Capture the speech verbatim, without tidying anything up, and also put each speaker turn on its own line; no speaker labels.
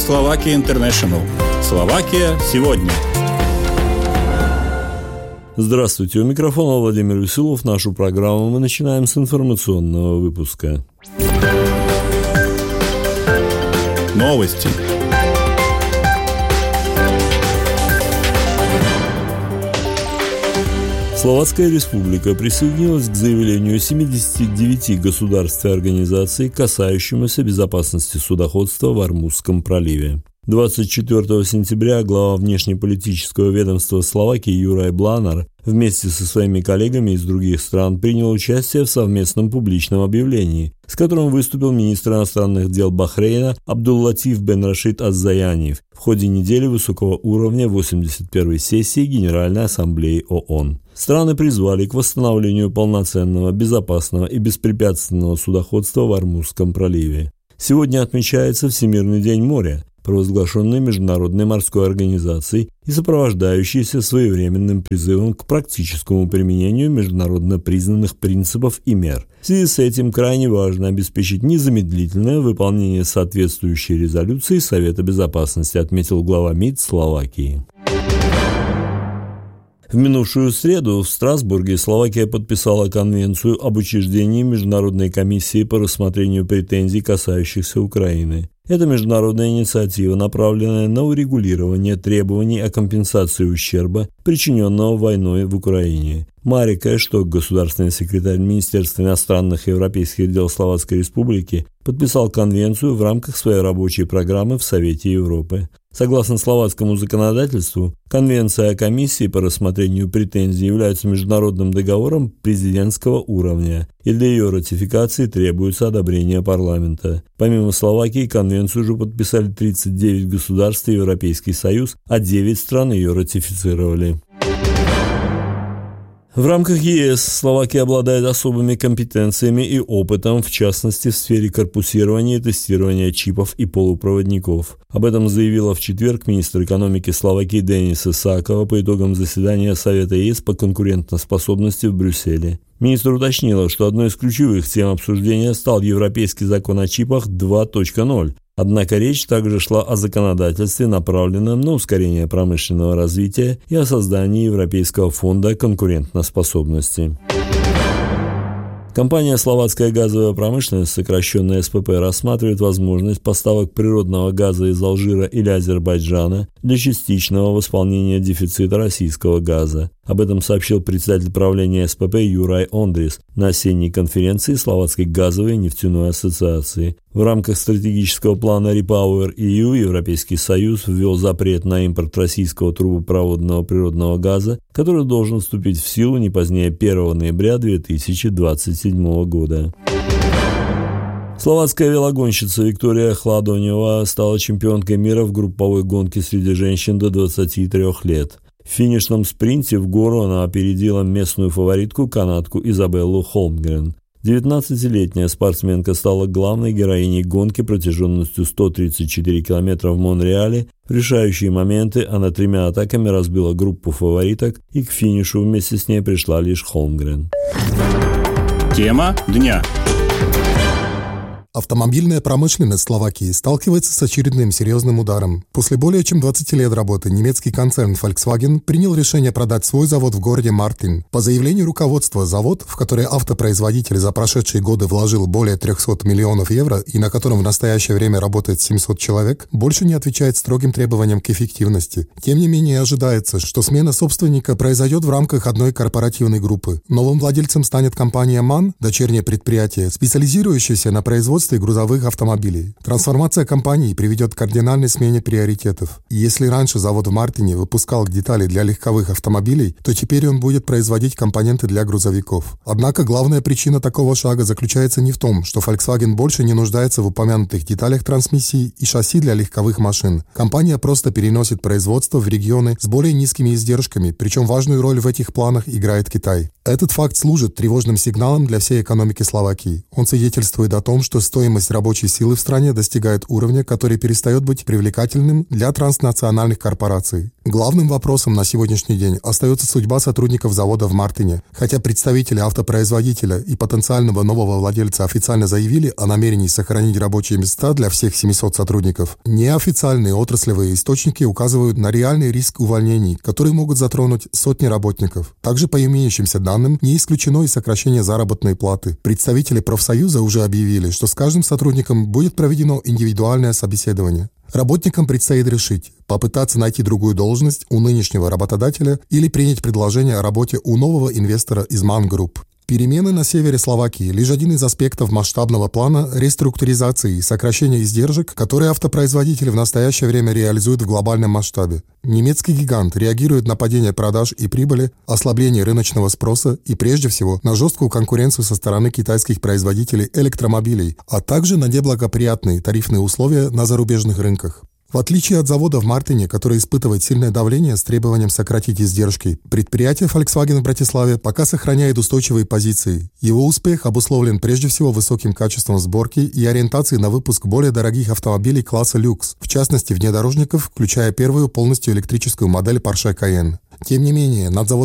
Словакия Интернешнл. Словакия сегодня.
Здравствуйте, у микрофона Владимир Веселов. Нашу программу мы начинаем с информационного выпуска.
Новости.
Словацкая Республика присоединилась к заявлению семидесяти девяти государств и организаций, касающемуся безопасности судоходства в Ормузском проливе. двадцать четвёртого сентября глава внешнеполитического ведомства Словакии Юрaj Blanár вместе со своими коллегами из других стран принял участие в совместном публичном объявлении, с которым выступил министр иностранных дел Бахрейна Абдул-Латиф бен Рашид аз-Заяниев в ходе недели высокого уровня восемьдесят первой сессии Генеральной Ассамблеи ООН. Страны призвали к восстановлению полноценного, безопасного и беспрепятственного судоходства в Ормузском проливе. Сегодня отмечается Всемирный день моря, провозглашенный Международной морской организацией и сопровождающийся своевременным призывом к практическому применению международно признанных принципов и мер. В связи с этим крайне важно обеспечить незамедлительное выполнение соответствующей резолюции Совета Безопасности, отметил глава МИД Словакии. В минувшую среду в Страсбурге Словакия подписала Конвенцию об учреждении Международной комиссии по рассмотрению претензий, касающихся Украины. Эта международная инициатива, направленная на урегулирование требований о компенсации ущерба, причиненного войной в Украине. Марик Эшток, государственный секретарь Министерства иностранных и европейских дел Словацкой Республики, подписал конвенцию в рамках своей рабочей программы в Совете Европы. Согласно словацкому законодательству, Конвенция о комиссии по рассмотрению претензий является международным договором президентского уровня, и для ее ратификации требуется одобрение парламента. Помимо Словакии, конвенцию уже подписали тридцать девять государств и Европейский Союз, а девять стран ее ратифицировали. В рамках ЕС Словакия обладает особыми компетенциями и опытом, в частности в сфере корпусирования и тестирования чипов и полупроводников. Об этом заявила в четверг министр экономики Словакии Денис Исакова по итогам заседания Совета ЕС по конкурентоспособности в Брюсселе. Министр уточнила, что одной из ключевых тем обсуждения стал Европейский закон о чипах два точка ноль. Однако речь также шла о законодательстве, направленном на ускорение промышленного развития и о создании Европейского фонда конкурентоспособности. Компания «Словацкая газовая промышленность», сокращенно СПП, рассматривает возможность поставок природного газа из Алжира или Азербайджана для частичного восполнения дефицита российского газа. Об этом сообщил председатель правления СПП Юрaj Ондрис на осенней конференции Словацкой газовой и нефтяной ассоциации. В рамках стратегического плана REPowerEU Европейский Союз ввел запрет на импорт российского трубопроводного природного газа, который должен вступить в силу не позднее первого ноября две тысячи двадцать седьмого года. Словацкая велогонщица Виктория Хладонева стала чемпионкой мира в групповой гонке среди женщин до двадцати трёх лет. В финишном спринте в гору она опередила местную фаворитку канадку Изабеллу Холмгрен. девятнадцатилетняя спортсменка стала главной героиней гонки протяженностью сто тридцать четыре километра в Монреале. В решающие моменты она тремя атаками разбила группу фавориток, и к финишу вместе с ней пришла лишь Холмгрен.
Тема дня.
Автомобильная промышленность Словакии сталкивается с очередным серьезным ударом. После более чем двадцати лет работы немецкий концерн Volkswagen принял решение продать свой завод в городе Мартин. По заявлению руководства, завод, в который автопроизводитель за прошедшие годы вложил более трехсот миллионов евро и на котором в настоящее время работает семьсот человек, больше не отвечает строгим требованиям к эффективности. Тем не менее, ожидается, что смена собственника произойдет в рамках одной корпоративной группы. Новым владельцем станет компания МАН, дочернее предприятие, специализирующееся на производстве грузовых автомобилей. Трансформация компании приведет к кардинальной смене приоритетов. И если раньше завод в Мартине выпускал детали для легковых автомобилей, то теперь он будет производить компоненты для грузовиков. Однако главная причина такого шага заключается не в том, что Volkswagen больше не нуждается в упомянутых деталях трансмиссии и шасси для легковых машин. Компания просто переносит производство в регионы с более низкими издержками, причем важную роль в этих планах играет Китай. Этот факт служит тревожным сигналом для всей экономики Словакии. Он свидетельствует о том, что стоимость рабочей силы в стране достигает уровня, который перестает быть привлекательным для транснациональных корпораций. Главным вопросом на сегодняшний день остается судьба сотрудников завода в Мартине. Хотя представители автопроизводителя и потенциального нового владельца официально заявили о намерении сохранить рабочие места для всех семисот сотрудников, неофициальные отраслевые источники указывают на реальный риск увольнений, которые могут затронуть сотни работников. Также по имеющимся данным не исключено и сокращение заработной платы. Представители профсоюза уже объявили, что с каждым сотрудником будет проведено индивидуальное собеседование. Работникам предстоит решить, попытаться найти другую должность у нынешнего работодателя или принять предложение о работе у нового инвестора из Ман Групп. Перемены на севере Словакии – лишь один из аспектов масштабного плана реструктуризации и сокращения издержек, которые автопроизводители в настоящее время реализуют в глобальном масштабе. Немецкий гигант реагирует на падение продаж и прибыли, ослабление рыночного спроса и, прежде всего, на жесткую конкуренцию со стороны китайских производителей электромобилей, а также на неблагоприятные тарифные условия на зарубежных рынках. В отличие от завода в Мартине, который испытывает сильное давление с требованием сократить издержки, предприятие Volkswagen в Братиславе пока сохраняет устойчивые позиции. Его успех обусловлен прежде всего высоким качеством сборки и ориентацией на выпуск более дорогих автомобилей класса люкс, в частности внедорожников, включая первую полностью электрическую модель Porsche Cayenne. Тем не менее, над заводом